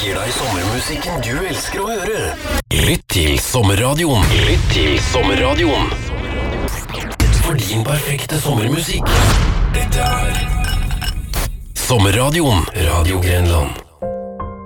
gir deg sommermusikken du elsker å høre. Lytt til Sommerradioen. Lytt til Sommerradioen. For din perfekte sommermusikk. Dette Sommerradioen. Radio Grenland.